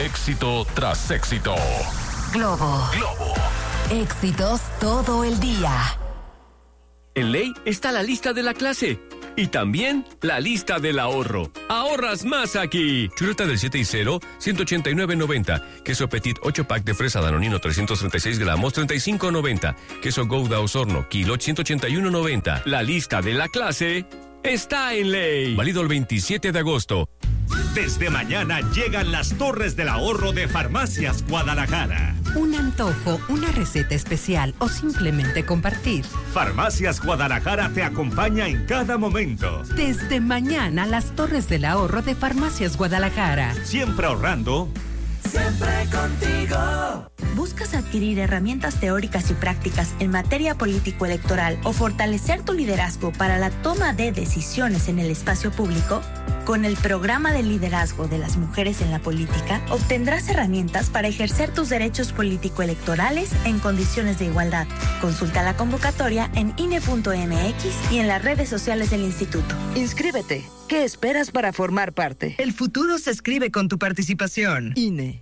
Éxito tras éxito. Globo. Éxitos todo el día. En Ley está la lista de la clase y también la lista del ahorro. ¡Ahorras más aquí! Chuleta del 7 y 0, 189.90. Queso Petit 8 pack de fresa Danonino 336 gramos, 35.90. Queso Gouda Osorno, kilo 181.90. La lista de la clase está en Ley. Válido el 27 de agosto. Desde mañana llegan las Torres del Ahorro de Farmacias Guadalajara. Un antojo, una receta especial o simplemente compartir. Farmacias Guadalajara te acompaña en cada momento. Desde mañana, las Torres del Ahorro de Farmacias Guadalajara. Siempre ahorrando. Siempre contigo. ¿Buscas adquirir herramientas teóricas y prácticas en materia político-electoral o fortalecer tu liderazgo para la toma de decisiones en el espacio público? Con el programa de liderazgo de las mujeres en la política, obtendrás herramientas para ejercer tus derechos político-electorales en condiciones de igualdad. Consulta la convocatoria en INE.mx y en las redes sociales del instituto. Inscríbete. ¿Qué esperas para formar parte? El futuro se escribe con tu participación. INE.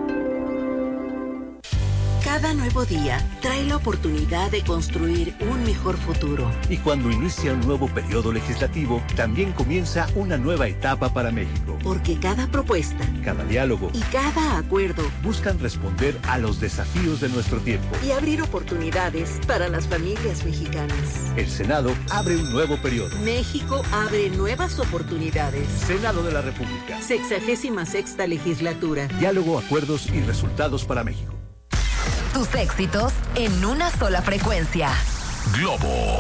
Cada nuevo día trae la oportunidad de construir un mejor futuro. Y cuando inicia un nuevo periodo legislativo, también comienza una nueva etapa para México. Porque cada propuesta, cada diálogo y cada acuerdo buscan responder a los desafíos de nuestro tiempo y abrir oportunidades para las familias mexicanas. El Senado abre un nuevo periodo. México abre nuevas oportunidades. Senado de la República. 66ª legislatura. Diálogo, acuerdos y resultados para México. Tus éxitos en una sola frecuencia. Globo.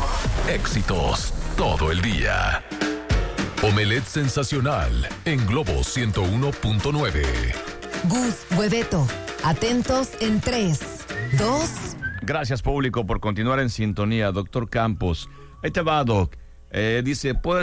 Éxitos todo el día. Omelette sensacional en Globo 101.9. Gus, Hueveto, atentos en 3, 2. Gracias, público, por continuar en sintonía. Doctor Campos, ahí te va, Doc. Dice, ¿puedo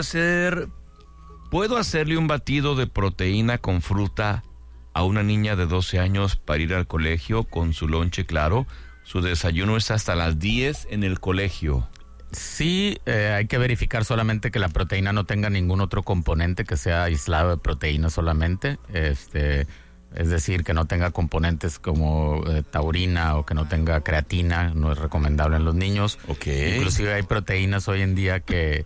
hacerle un batido de proteína con fruta a una niña de 12 años para ir al colegio con su lonche claro? Su desayuno es hasta las 10 en el colegio. Sí, hay que verificar solamente que la proteína no tenga ningún otro componente, que sea aislado de proteína solamente. Es decir, que no tenga componentes como taurina o que no tenga creatina, no es recomendable en los niños. Okay. Inclusive hay proteínas hoy en día que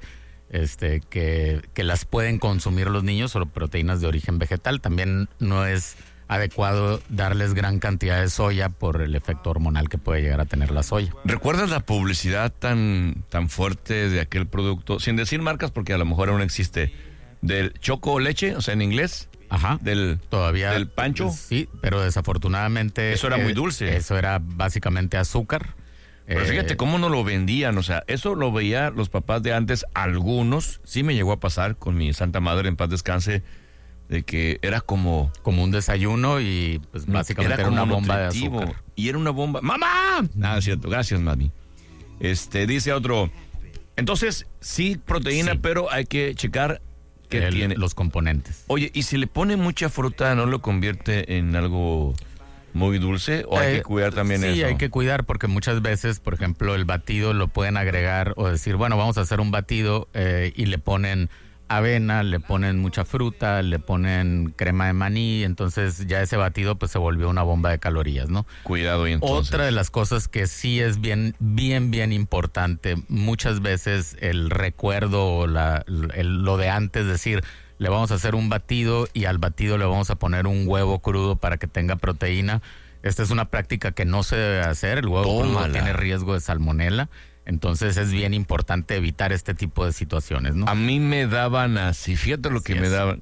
las pueden consumir los niños, o proteínas de origen vegetal. También no es adecuado darles gran cantidad de soya por el efecto hormonal que puede llegar a tener la soya. ¿Recuerdas la publicidad tan fuerte de aquel producto, sin decir marcas porque a lo mejor aún existe, del Choco Leche, o sea, en inglés? Ajá. Del Pancho. Sí, pero desafortunadamente eso era muy dulce. Eso era básicamente azúcar. Pero fíjate cómo no lo vendían, o sea, eso lo veía los papás de antes, algunos, sí me llegó a pasar con mi santa madre, en paz descanse, de que era como un desayuno y pues básicamente era una bomba de azúcar. Y era una bomba. ¡Mamá! Nada, es cierto, gracias, mami. Dice otro, entonces, sí, proteína, sí, pero hay que checar qué tiene. Los componentes. Oye, ¿y si le pone mucha fruta, no lo convierte en algo muy dulce, o hay que cuidar también eso? Sí, hay que cuidar, porque muchas veces, por ejemplo, el batido lo pueden agregar o decir, bueno, vamos a hacer un batido y le ponen avena, le ponen mucha fruta, le ponen crema de maní, entonces ya ese batido pues se volvió una bomba de calorías, ¿no? Cuidado. Y entonces, otra de las cosas que sí es bien importante, muchas veces el recuerdo o lo de antes, decir, le vamos a hacer un batido y al batido le vamos a poner un huevo crudo para que tenga proteína. Esta es una práctica que no se debe hacer. El huevo crudo tiene riesgo de salmonela. Entonces es bien importante evitar este tipo de situaciones, ¿no? A mí me daban así, fíjate lo que me daban.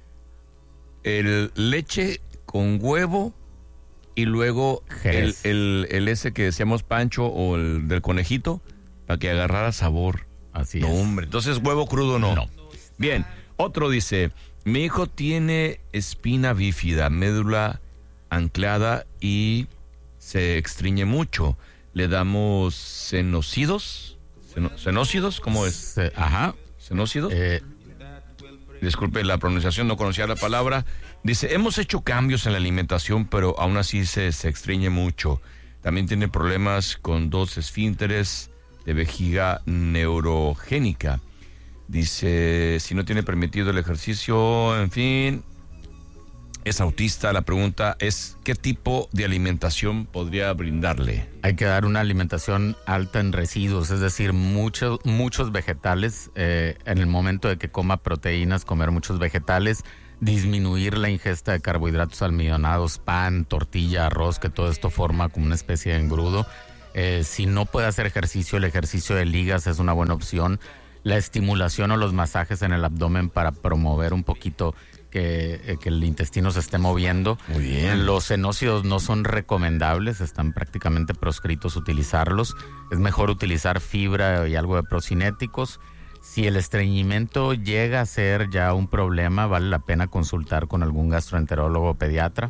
El leche con huevo y luego el ese que decíamos Pancho o el del conejito para que agarrara sabor. Así no, es. Hombre, entonces huevo crudo no. Bien, otro dice, mi hijo tiene espina bífida, médula anclada y se extriñe mucho. Le damos cenócidos, ¿cómo es? Ajá. ¿Cenócidos? Disculpe la pronunciación, no conocía la palabra. Dice, hemos hecho cambios en la alimentación, pero aún así se extriñe mucho. También tiene problemas con 2 esfínteres de vejiga neurogénica. Dice, si no tiene permitido el ejercicio, en fin. es autista. La pregunta es, ¿qué tipo de alimentación podría brindarle? Hay que dar una alimentación alta en residuos, es decir, muchos vegetales. En el momento de que coma proteínas, comer muchos vegetales, disminuir la ingesta de carbohidratos almidonados, pan, tortilla, arroz, que todo esto forma como una especie de engrudo. Si no puede hacer ejercicio, el ejercicio de ligas es una buena opción. La estimulación o los masajes en el abdomen para promover un poquito que el intestino se esté moviendo. Muy bien. Los senócidos no son recomendables, están prácticamente proscritos utilizarlos. Es mejor utilizar fibra y algo de procinéticos. Si el estreñimiento llega a ser ya un problema, vale la pena consultar con algún gastroenterólogo o pediatra,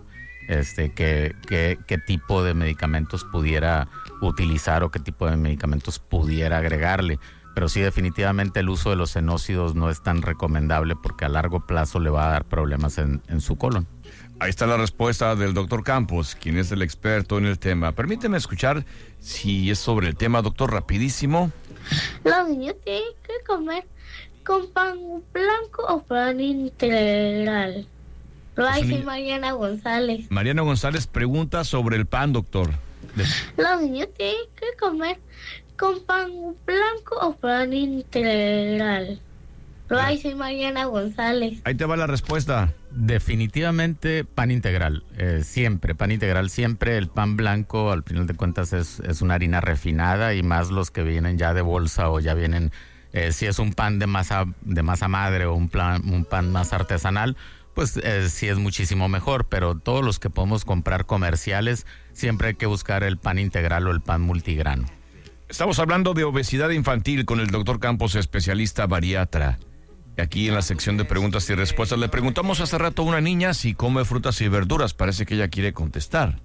qué tipo de medicamentos pudiera utilizar o qué tipo de medicamentos pudiera agregarle. Pero sí, definitivamente el uso de los senócidos no es tan recomendable porque a largo plazo le va a dar problemas en su colon. Ahí está la respuesta del doctor Campos, quien es el experto en el tema. Permíteme escuchar si es sobre el tema, doctor, rapidísimo. Los niños tienen que comer con pan blanco o pan integral. Lo dice Mariana González. Mariana González pregunta sobre el pan, doctor. Los niños tienen que comer con pan blanco o pan integral. Lo dice Mariana González. Ahí te va la respuesta. Definitivamente pan integral, siempre, pan integral siempre. El pan blanco, al final de cuentas, es una harina refinada, y más los que vienen ya de bolsa o ya vienen, si es un pan de masa madre o un pan más artesanal, pues sí es muchísimo mejor. Pero todos los que podemos comprar comerciales, siempre hay que buscar el pan integral o el pan multigrano. Estamos hablando de obesidad infantil con el doctor Campos, especialista bariatra. Aquí en la sección de preguntas y respuestas le preguntamos hace rato a una niña si come frutas y verduras. Parece que ella quiere contestar.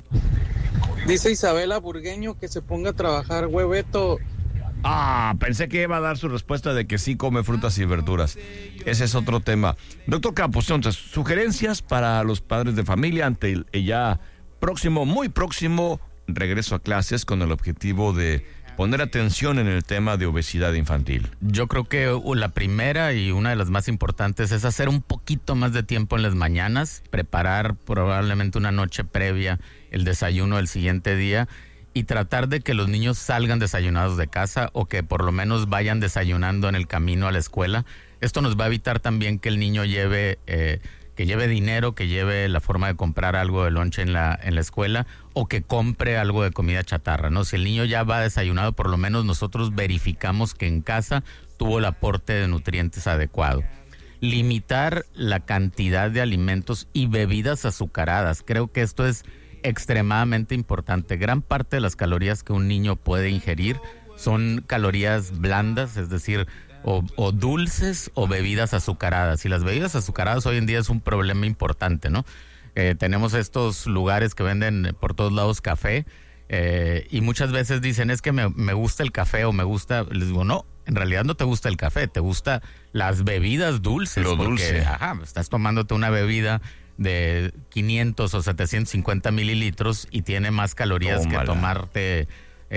Dice Isabela Burgueño que se ponga a trabajar, hueveto. Pensé que iba a dar su respuesta de que sí come frutas y verduras. Ese es otro tema. Doctor Campos, entonces, sugerencias para los padres de familia ante el ya muy próximo regreso a clases, con el objetivo de poner atención en el tema de obesidad infantil. Yo creo que la primera y una de las más importantes es hacer un poquito más de tiempo en las mañanas, preparar probablemente una noche previa el desayuno del siguiente día y tratar de que los niños salgan desayunados de casa, o que por lo menos vayan desayunando en el camino a la escuela. Esto nos va a evitar también que el niño lleve dinero, que lleve la forma de comprar algo de lonche en la escuela, o que compre algo de comida chatarra, ¿no? Si el niño ya va desayunado, por lo menos nosotros verificamos que en casa tuvo el aporte de nutrientes adecuado. Limitar la cantidad de alimentos y bebidas azucaradas. Creo que esto es extremadamente importante. Gran parte de las calorías que un niño puede ingerir son calorías blandas, es decir, o dulces o bebidas azucaradas. Y las bebidas azucaradas hoy en día es un problema importante, ¿no? Tenemos estos lugares que venden por todos lados café, y muchas veces dicen, es que me gusta el café o me gusta. Les digo, no, en realidad no te gusta el café, te gustan las bebidas dulces. Lo dulce. Estás tomándote una bebida de 500 o 750 mililitros y tiene más calorías que tomarte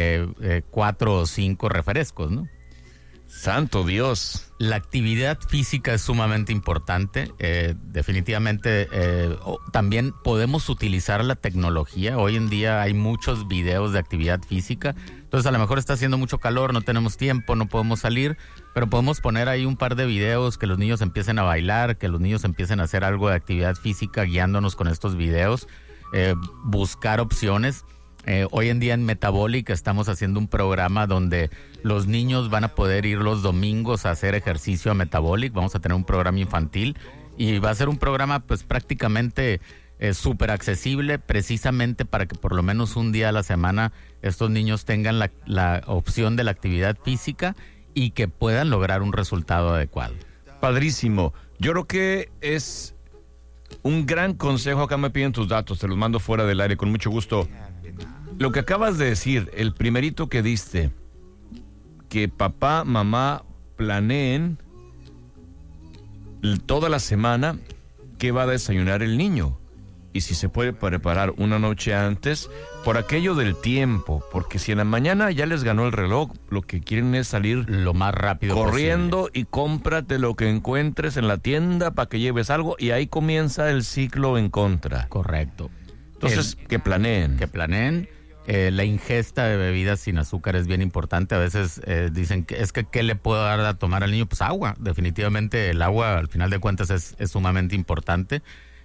4 o 5 refrescos, ¿no? ¡Santo Dios! La actividad física es sumamente importante. Definitivamente también podemos utilizar la tecnología. Hoy en día hay muchos videos de actividad física. Entonces a lo mejor está haciendo mucho calor, no tenemos tiempo, no podemos salir, pero podemos poner ahí un par de videos, que los niños empiecen a bailar, que los niños empiecen a hacer algo de actividad física guiándonos con estos videos. Buscar opciones. Hoy en día en Metabolic estamos haciendo un programa donde los niños van a poder ir los domingos a hacer ejercicio a Metabolic. Vamos a tener un programa infantil y va a ser un programa pues prácticamente súper accesible, precisamente para que por lo menos un día a la semana estos niños tengan la opción de la actividad física y que puedan lograr un resultado adecuado. Padrísimo. Yo creo que es un gran consejo. Acá me piden tus datos, te los mando fuera del aire con mucho gusto. Lo que acabas de decir, el primerito que diste, que papá, mamá planeen toda la semana qué va a desayunar el niño. y si se puede preparar una noche antes, por aquello del tiempo, porque si en la mañana ya les ganó el reloj, lo que quieren es salir lo más rápido corriendo posible. Y cómprate lo que encuentres en la tienda para que lleves algo, y ahí comienza el ciclo en contra. Correcto. Entonces, que planeen. La ingesta de bebidas sin azúcar es bien importante. A veces dicen que ¿qué le puedo dar a tomar al niño? Pues agua. Definitivamente el agua, al final de cuentas, es sumamente importante.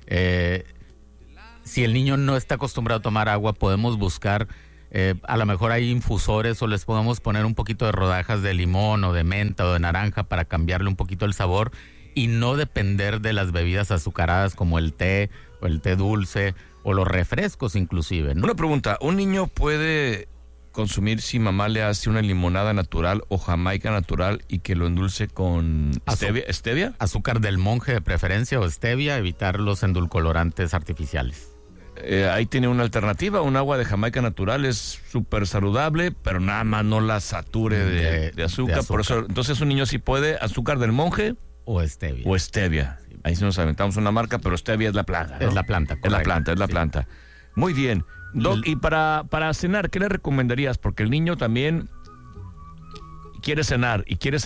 Si el niño no está acostumbrado a tomar agua, podemos buscar, a lo mejor hay infusores, o les podemos poner un poquito de rodajas de limón o de menta o de naranja para cambiarle un poquito el sabor y no depender de las bebidas azucaradas como el té o el té dulce o los refrescos inclusive, ¿no? Una pregunta, ¿un niño puede consumir si mamá le hace una limonada natural o jamaica natural y que lo endulce con stevia? Azúcar del monje de preferencia o stevia, evitar los endulcorantes artificiales. Ahí tiene una alternativa, un agua de jamaica natural es súper saludable, pero nada más no la sature de azúcar. Por eso, entonces un niño sí puede azúcar del monje o stevia. Sí. Ahí sí nos aventamos una marca, pero stevia es la planta, ¿no? Es la planta, correcto. Es la planta. Muy bien. Doc, y para cenar, ¿qué le recomendarías? Porque el niño también quiere cenar,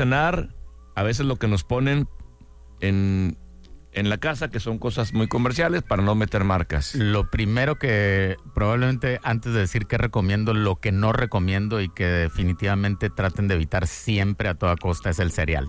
a veces lo que nos ponen en la casa, que son cosas muy comerciales, para no meter marcas. Lo primero que probablemente, antes de decir qué recomiendo, lo que no recomiendo y que definitivamente traten de evitar siempre a toda costa es el cereal.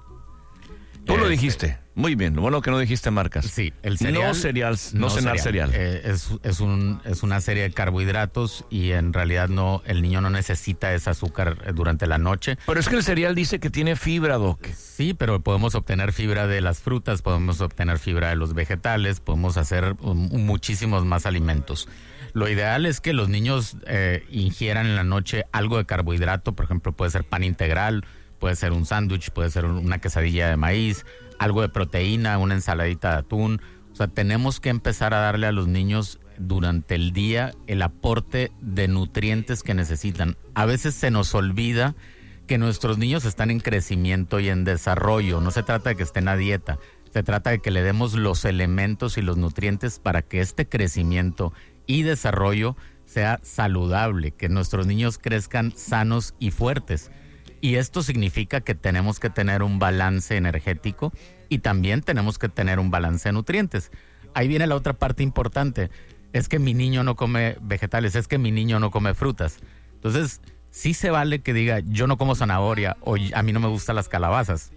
Tú lo dijiste. Muy bien, lo bueno que no dijiste marcas. Sí, el cereal. No cenar cereal. Es una serie de carbohidratos y en realidad el niño no necesita ese azúcar durante la noche. Pero es que el cereal dice que tiene fibra, Doc. Sí, pero podemos obtener fibra de las frutas, podemos obtener fibra de los vegetales, podemos hacer muchísimos más alimentos. Lo ideal es que los niños ingieran en la noche algo de carbohidrato, por ejemplo, puede ser pan integral, puede ser un sándwich, puede ser una quesadilla de maíz, algo de proteína, una ensaladita de atún. O sea, tenemos que empezar a darle a los niños durante el día el aporte de nutrientes que necesitan. A veces se nos olvida que nuestros niños están en crecimiento y en desarrollo. No se trata de que estén a dieta, se trata de que le demos los elementos y los nutrientes para que este crecimiento y desarrollo sea saludable, que nuestros niños crezcan sanos y fuertes. Y esto significa que tenemos que tener un balance energético y también tenemos que tener un balance de nutrientes. Ahí viene la otra parte importante. Es que mi niño no come vegetales, es que mi niño no come frutas. Entonces, sí se vale que diga, yo no como zanahoria o a mí no me gustan las calabazas.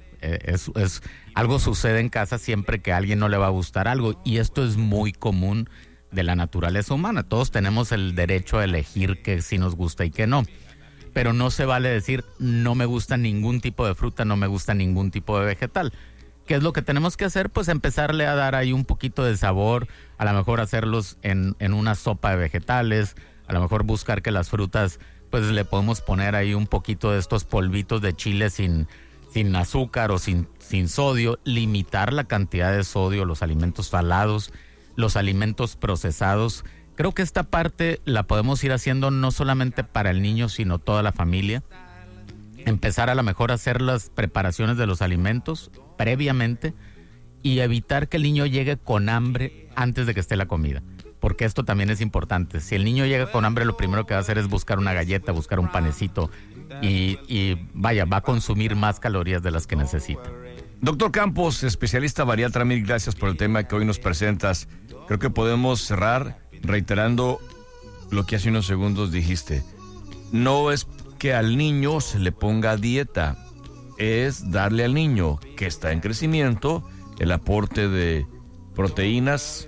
Algo sucede en casa siempre que a alguien no le va a gustar algo, y esto es muy común de la naturaleza humana. Todos tenemos el derecho a elegir qué sí nos gusta y qué no. Pero no se vale decir, no me gusta ningún tipo de fruta, no me gusta ningún tipo de vegetal. ¿Qué es lo que tenemos que hacer? Pues empezarle a dar ahí un poquito de sabor, a lo mejor hacerlos en una sopa de vegetales, a lo mejor buscar que las frutas, pues le podemos poner ahí un poquito de estos polvitos de chile sin azúcar o sin sodio, limitar la cantidad de sodio, los alimentos salados, los alimentos procesados. Creo que esta parte la podemos ir haciendo no solamente para el niño, sino toda la familia. Empezar a lo mejor a hacer las preparaciones de los alimentos previamente y evitar que el niño llegue con hambre antes de que esté la comida. Porque esto también es importante. Si el niño llega con hambre, lo primero que va a hacer es buscar una galleta, buscar un panecito y va a consumir más calorías de las que necesita. Doctor Campos, especialista bariatra, mil gracias por el tema que hoy nos presentas. Creo que podemos cerrar reiterando lo que hace unos segundos dijiste. No es que al niño se le ponga dieta, es darle al niño que está en crecimiento el aporte de proteínas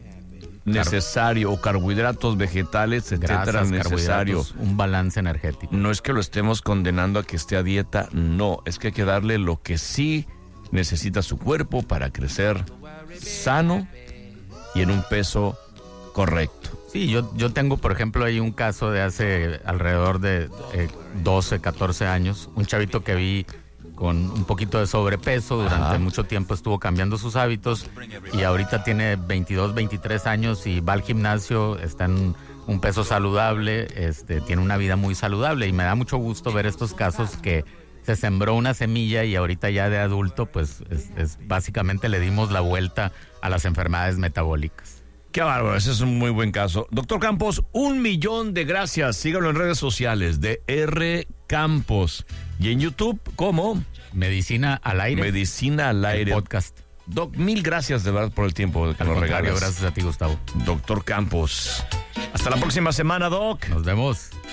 necesario o carbohidratos vegetales, etcétera, necesario. Un balance energético. No es que lo estemos condenando a que esté a dieta, no, es que hay que darle lo que sí necesita su cuerpo para crecer sano y en un peso correcto. Sí, yo tengo, por ejemplo, ahí un caso de hace alrededor de 12, 14 años, un chavito que vi con un poquito de sobrepeso, durante mucho tiempo estuvo cambiando sus hábitos y ahorita tiene 22, 23 años y va al gimnasio, está en un peso saludable, tiene una vida muy saludable, y me da mucho gusto ver estos casos que se sembró una semilla y ahorita ya de adulto, pues básicamente le dimos la vuelta a las enfermedades metabólicas. Qué bárbaro, ese es un muy buen caso. Doctor Campos, 1,000,000 de gracias. Síganlo en redes sociales de R. Campos. Y en YouTube, ¿cómo? Medicina al aire. Medicina al aire. El podcast. Doc, 1000 gracias de verdad por el tiempo que nos regalas. Gracias a ti, Gustavo. Doctor Campos. Hasta la próxima semana, Doc. Nos vemos.